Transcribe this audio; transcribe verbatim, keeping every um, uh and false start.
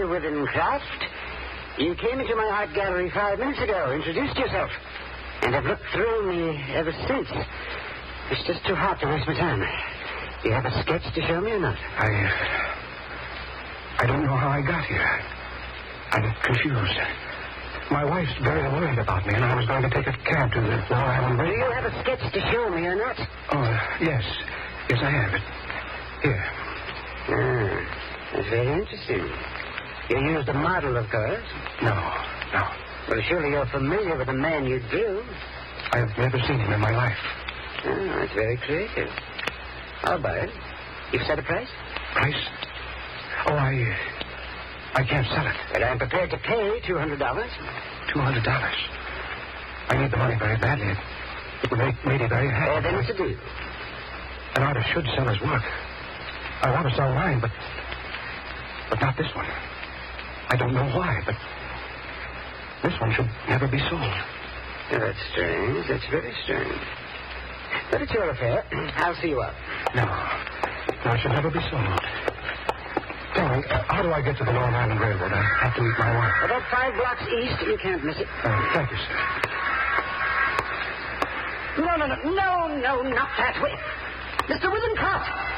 Mister Withercraft. You came into my art gallery five minutes ago, introduced yourself, and have looked through me ever since. It's just too hot to waste my time. Do you have a sketch to show me or not? I... I don't know how I got here. I'm confused. My wife's very worried about me, and I was going to take a cab to the Long Island Do Railroad. you have a sketch to show me or not? Oh, yes. Yes, I have it. Here. Ah, that's very interesting. You used a model, of course. No, no. Well, surely you're familiar with the man you drew. I've never seen him in my life. Oh, that's very creative. I'll buy it. You've set a price? Price? Oh, I... I can't sell it. But I'm prepared to pay two hundred dollars. Two hundred dollars. I need the money very badly. It, it would make me very happy. Oh, then it's a deal. An artist should sell his work. I want to sell mine, but... But not this one. I don't know why, but... This one should never be sold. Now, that's strange. That's very strange. But it's your affair. I'll see you up. No. No, it should never be sold. Tell me, uh, how do I get to the Long Island Railroad? I have to meet my wife. About five blocks east. You can't miss it. Uh, thank you, sir. No, no, no. No, no, not that way. Mister Withercraft.